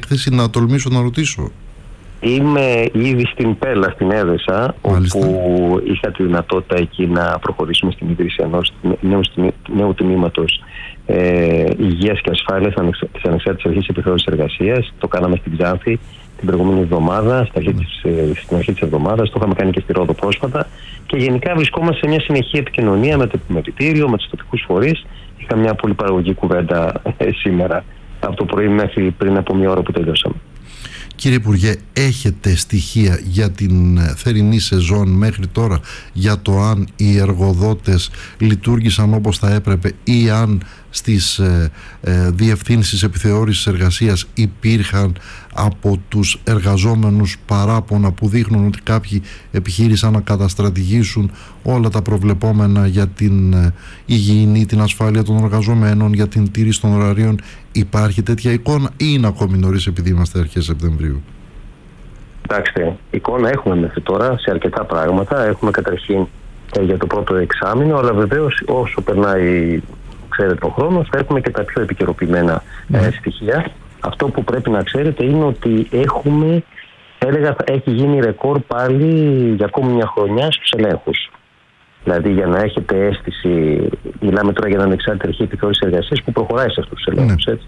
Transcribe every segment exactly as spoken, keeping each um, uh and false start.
έκθεση, να τολμήσω να ρωτήσω? Είμαι ήδη στην Πέλα, στην Έδεσα, Μάλιστα. όπου είχα τη δυνατότητα εκεί να προχωρήσουμε στην ίδρυση ενός νέου, νέου τμήματος ε, υγείας και ασφάλειας της Ανεξάρτητης Αρχής Επιθεώρησης Εργασίας. Το κάναμε στην Ξάνθη την προηγούμενη εβδομάδα, στην αρχή, της, στην αρχή της εβδομάδας. Το είχαμε κάνει και στη Ρόδο πρόσφατα. Και γενικά βρισκόμαστε σε μια συνεχή επικοινωνία με το επιμελητήριο, με τους τοπικούς φορείς. Είχα μια πολύ παραγωγική κουβέντα ε, σήμερα από το πρωί μέχρι πριν από μια ώρα που τελειώσαμε. Κύριε Υπουργέ, έχετε στοιχεία για την θερινή σεζόν μέχρι τώρα, για το αν οι εργοδότες λειτουργήσαν όπως θα έπρεπε ή αν στις ε, ε, διευθύνσεις επιθεώρησης εργασίας υπήρχαν από τους εργαζόμενους παράπονα που δείχνουν ότι κάποιοι επιχείρησαν να καταστρατηγήσουν όλα τα προβλεπόμενα για την ε, υγιεινή, την ασφάλεια των εργαζομένων, για την τήρηση των ωραρίων? Υπάρχει τέτοια εικόνα ή είναι ακόμη νωρίς επειδή είμαστε αρχές Σεπτεμβρίου? Κοιτάξτε, εικόνα έχουμε μέχρι τώρα σε αρκετά πράγματα. Έχουμε καταρχήν ε, για το πρώτο εξάμηνο, αλλά βεβαίως όσο περνάει, ξέρετε, ο χρόνος, θα έχουμε και τα πιο επικαιροποιημένα ε, mm. στοιχεία. Αυτό που πρέπει να ξέρετε είναι ότι έχουμε, έλεγα, έχει γίνει ρεκόρ πάλι για ακόμη μια χρονιά στους ελέγχους. Δηλαδή, για να έχετε αίσθηση, μιλάμε τώρα για την Ανεξάρτητη Αρχή Επιθεώρησης Εργασίας που προχωράει σε αυτούς τους ελέγχους, έτσι.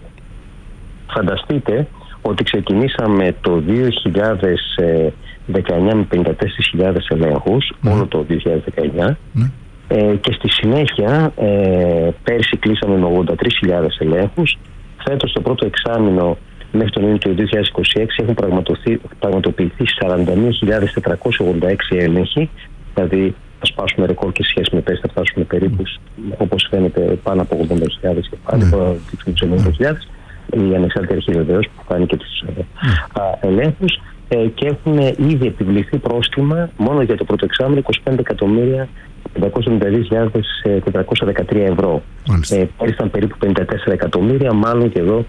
Φανταστείτε ότι ξεκινήσαμε το δύο χιλιάδες δεκαεννιά με πενήντα τέσσερις χιλιάδες ελέγχους, mm. όλο το δύο χιλιάδες δεκαεννιά, mm. ε, και στη συνέχεια ε, πέρσι κλείσαμε με ογδόντα τρεις χιλιάδες ελέγχους. Φέτος το πρώτο εξάμηνο μέχρι τον Ιούνιο του δύο χιλιάδες είκοσι έξι έχουν πραγματοποιηθεί σαράντα μία χιλιάδες τετρακόσιοι ογδόντα έξι έλεγχοι, δηλαδή θα σπάσουμε ρεκόρ και σχέση με πέρσι, θα φτάσουμε περίπου, όπως φαίνεται, πάνω από ογδόντα χιλιάδες και πάλι, τώρα δείξουμε τους ενενήντα χιλιάδες. Η Ανεξάρτητη Αρχή βεβαίως που κάνει και τους mm. ελέγχους, ε, και έχουν ήδη επιβληθεί πρόστιμα μόνο για το πρώτο εξάμηνο είκοσι πέντε εκατομμύρια πεντακόσιες εβδομήντα δύο χιλιάδες τετρακόσια δεκατρία ευρώ. Ε, πέρυσι ήταν περίπου πενήντα τέσσερα εκατομμύρια, μάλλον και εδώ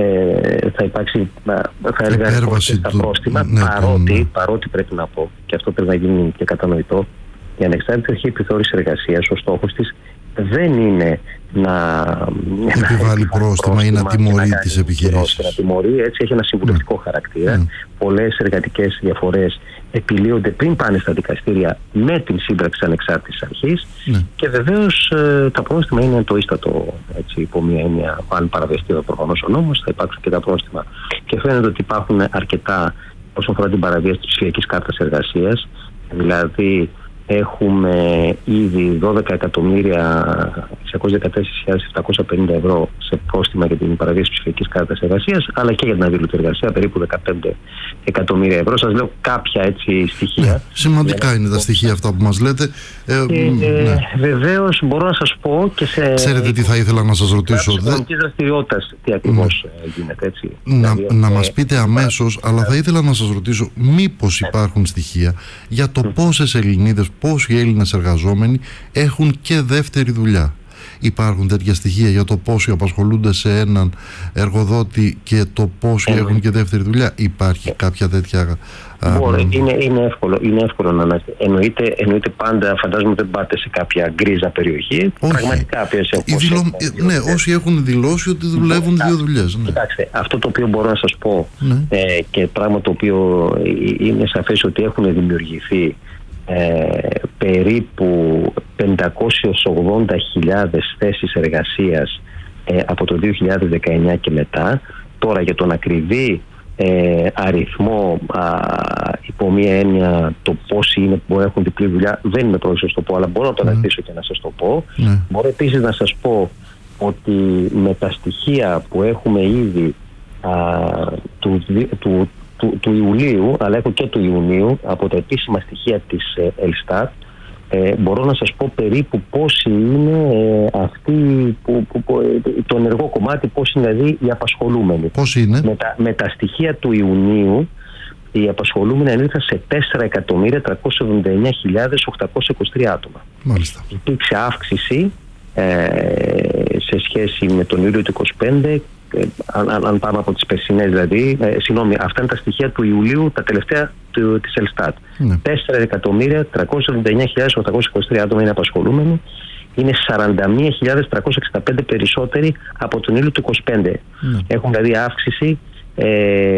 ε, θα υπάρξει, θα έλεγα, στα πρόστιμα, ναι, παρότι, ναι. παρότι πρέπει να πω, και αυτό πρέπει να γίνει και κατανοητό, η Ανεξάρτητη Αρχή Επιθεώρησης Εργασίας, ο στόχος της δεν είναι να επιβάλλει πρόστιμα ή να τιμωρεί τις επιχειρήσεις. Να τιμωρεί, έτσι, έχει ένα συμβουλευτικό mm. χαρακτήρα. Mm. Πολλές εργατικές διαφορές επιλύονται πριν πάνε στα δικαστήρια με την σύμπραξη της Ανεξάρτητης Αρχής. Mm. Και βεβαίως ε, τα πρόστιμα είναι το ίστατο, έτσι, υπό μια έννοια, αν παραβιαστεί προφανώς ο νόμος, θα υπάρξουν και τα πρόστιμα. Και φαίνεται ότι υπάρχουν αρκετά όσον αφορά την παραβίαση της ψηφιακής κάρτας εργασίας. Δηλαδή, έχουμε ήδη δώδεκα εκατομμύρια εξακόσιες δεκατέσσερις χιλιάδες επτακόσια πενήντα ευρώ σε πρόστιμα για την παραβίαση της ψηφιακής κάρτας εργασίας, αλλά και για την αδήλωτη εργασία, περίπου δεκαπέντε εκατομμύρια ευρώ. Σας λέω κάποια, έτσι, στοιχεία. Ναι, σημαντικά για... είναι τα στοιχεία αυτά που μας λέτε. Ε, και, ε, ναι. Βεβαίως μπορώ να σας πω και σε... Ξέρετε τι θα ήθελα να σας ρωτήσω? Σε οικονομικής δραστηριότητας τι ακριβώς ναι. γίνεται, έτσι. Να, δηλαδή, να ε, μας πείτε αμέσως, ε, αλλά θα ήθελα να σας ρωτήσω μήπως υπάρχουν στοιχεία για το πόσες Ελληνίδες, πόσοι Έλληνες εργαζόμενοι έχουν και δεύτερη δουλειά? Υπάρχουν τέτοια στοιχεία για το πόσοι απασχολούνται σε έναν εργοδότη και το πόσοι έχουν και δεύτερη δουλειά? Υπάρχει κάποια τέτοια... Μπορεί, είναι, είναι, εύκολο, είναι εύκολο να αναστεί. Εννοείται, εννοείται πάντα, φαντάζομαι δεν πάτε σε κάποια γκρίζα περιοχή. Όχι. Πραγματικά έχουν δηλω... Ναι, όσοι έχουν δηλώσει ότι δουλεύουν δύο δουλειές. Ναι. Κοιτάξτε, αυτό το οποίο μπορώ να σας πω, ναι. ε, και πράγμα το οποίο είναι σαφές ότι έχουν δημιουργηθεί Ε, περίπου πεντακόσιες ογδόντα χιλιάδες θέσεις εργασίας ε, από το δύο χιλιάδες δεκαεννιά και μετά. Τώρα για τον ακριβή ε, αριθμό, α, υπό μία έννοια, το πόσοι είναι που έχουν διπλή δουλειά, δεν είμαι πρόθυμος να σας το πω, αλλά μπορώ να το αναρτήσω mm. και να σας το πω. Mm. Μπορώ επίσης να σας πω ότι με τα στοιχεία που έχουμε ήδη α, του, του Του, του Ιουλίου, αλλά έχω και του Ιουνίου, από τα επίσημα στοιχεία της ε, Ελστάτ, ε, μπορώ να σας πω περίπου πόσοι είναι ε, αυτοί, που, που, που, το ενεργό κομμάτι, πόσοι είναι δηλαδή οι απασχολούμενοι. Πόσοι είναι? Με τα, με τα στοιχεία του Ιουνίου, οι απασχολούμενοι ανήλθαν σε τέσσερα εκατομμύρια τριακόσιες εβδομήντα εννιά χιλιάδες οκτακόσιες είκοσι τρία άτομα. Μάλιστα. Υπήρξε αύξηση ε, σε σχέση με τον Ιούλιο του είκοσι πέντε. Αν, αν πάμε από τις περσινές δηλαδή, ε, συγγνώμη, αυτά είναι τα στοιχεία του Ιουλίου, τα τελευταία του, της Ελστάτ. Ναι. τέσσερα εκατομμύρια τριακόσιες εβδομήντα εννιά χιλιάδες οκτακόσιες είκοσι τρία άτομα είναι απασχολούμενοι. Είναι σαράντα μία χιλιάδες τριακόσιες εξήντα πέντε περισσότεροι από τον Ιούλιο του είκοσι πέντε. Ναι. Έχουν δηλαδή αύξηση ε,